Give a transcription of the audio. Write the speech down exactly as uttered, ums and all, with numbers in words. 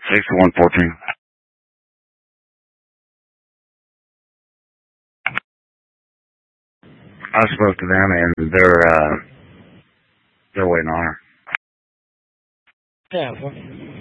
sixty-one fourteen. I spoke to them, and they're uh, they're waiting on her. Yeah.